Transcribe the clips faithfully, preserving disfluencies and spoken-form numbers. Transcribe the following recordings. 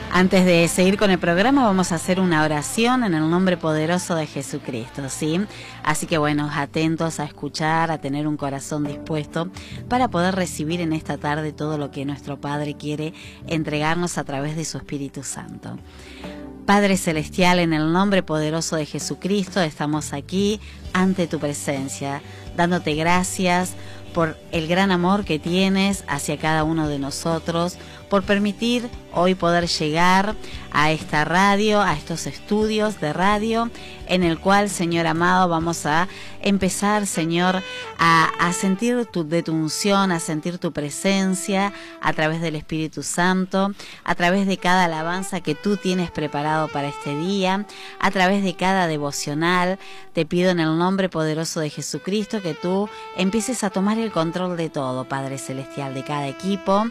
Antes de seguir con el programa vamos a hacer una oración en el nombre poderoso de Jesucristo, ¿sí? Así que bueno, atentos a escuchar, a tener un corazón dispuesto para poder recibir en esta tarde todo lo que nuestro Padre quiere entregarnos a través de su Espíritu Santo. Padre Celestial, en el nombre poderoso de Jesucristo, estamos aquí ante tu presencia, dándote gracias por el gran amor que tienes hacia cada uno de nosotros, por permitir hoy poder llegar a esta radio, a estos estudios de radio, en el cual, Señor amado, vamos a empezar, Señor, a, a sentir tu, de tu unción, a sentir tu presencia a través del Espíritu Santo, a través de cada alabanza que tú tienes preparado para este día, a través de cada devocional. Te pido en el nombre poderoso de Jesucristo que tú empieces a tomar el control de todo, Padre Celestial, de cada equipo.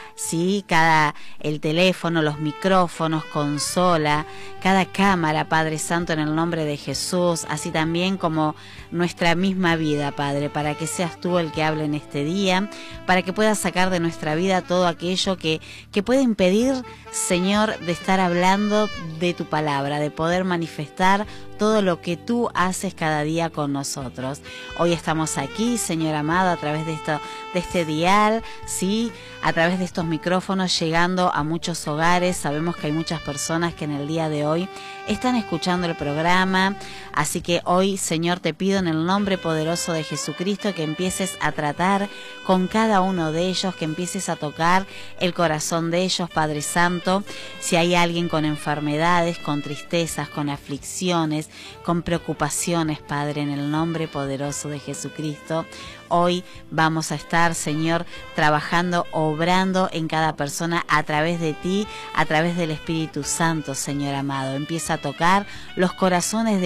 Sí, cada el teléfono, los micrófonos, consola, cada cámara, Padre Santo, en el nombre de Jesús, así también como nuestra misma vida, Padre, para que seas tú el que hable en este día, para que puedas sacar de nuestra vida todo aquello que, que puede impedir, Señor, de estar hablando de tu palabra, de poder manifestar todo lo que tú haces cada día con nosotros. Hoy estamos aquí, Señor amado, a través de esto, de este dial, sí, a través de estos micrófonos, llegando a muchos hogares. Sabemos que hay muchas personas que en el día de hoy están escuchando el programa, así que hoy, Señor, te pido en el nombre poderoso de Jesucristo que empieces a tratar con cada uno de ellos, que empieces a tocar el corazón de ellos, Padre Santo. Si hay alguien con enfermedades, con tristezas, con aflicciones, con preocupaciones, Padre, en el nombre poderoso de Jesucristo, hoy vamos a estar, Señor, trabajando, obrando en cada persona a través de ti, a través del Espíritu Santo, Señor amado. Empieza a tocar los corazones de